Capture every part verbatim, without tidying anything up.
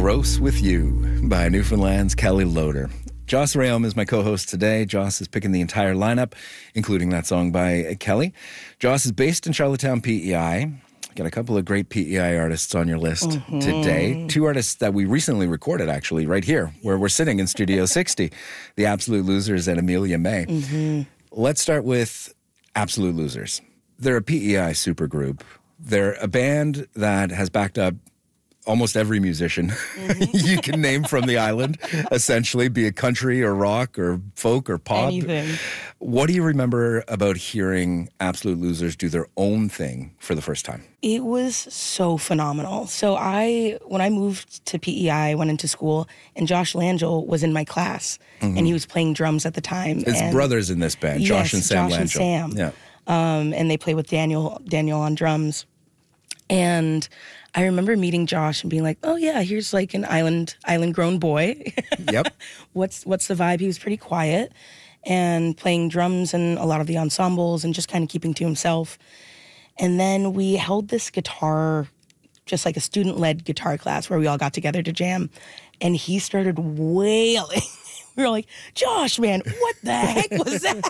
Gross With You by Newfoundland's Kelly Loader. Joss Rayom is my co-host today. Joss is picking the entire lineup, including that song by Kelly. Joss is based in Charlottetown, P E I. Got a couple of great P E I artists on your list mm-hmm. today. Two artists that we recently recorded, actually, right here, where we're sitting in Studio sixty. The Absolute Losers and Amelia May. Mm-hmm. Let's start with Absolute Losers. They're a P E I supergroup. They're a band that has backed up almost every musician mm-hmm. you can name from the island, essentially, be it country or rock or folk or pop. Anything. What do you remember about hearing Absolute Losers do their own thing for the first time? It was so phenomenal. So I, when I moved to P E I, I went into school, and Josh Langell was in my class, mm-hmm. and he was playing drums at the time. His and brothers in this band, yes, Josh and Sam Josh Langell. and Sam. Yeah. Um, and they play with Daniel, Daniel on drums. And I remember meeting Josh and being like, oh yeah, here's like an island, island grown boy. Yep. What's, what's the vibe? He was pretty quiet and playing drums and a lot of the ensembles and just kind of keeping to himself. And then we held this guitar, just like a student-led guitar class where we all got together to jam. And he started wailing. We were like, Josh, man, what the heck was that?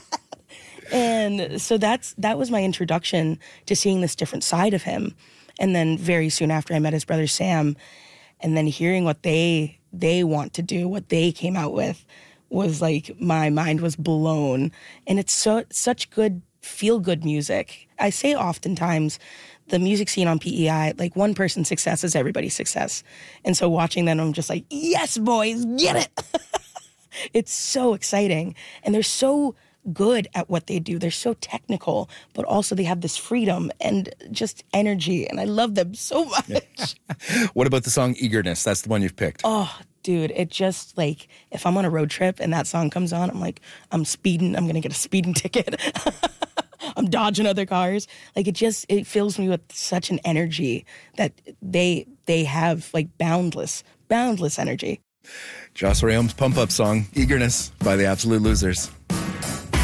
And so that's that was my introduction to seeing this different side of him. And then very soon after, I met his brother Sam, and then hearing what they they want to do, what they came out with, was like my mind was blown. And it's so such good feel-good music. I say oftentimes the music scene on P E I, like one person's success is everybody's success. And so watching them, I'm just like, yes, boys, get it. It's so exciting. And they're so good at what they do. They're so technical, but also they have this freedom and just energy, and I love them so much. What about the song Eagerness? That's the one you've picked. Oh, dude, it just, like, if I'm on a road trip and that song comes on, I'm like, I'm speeding, I'm gonna get a speeding ticket. I'm dodging other cars. Like, it just, it fills me with such an energy that they they have, like, boundless, boundless energy. Joss Rayom's pump-up song, Eagerness by the Absolute Losers.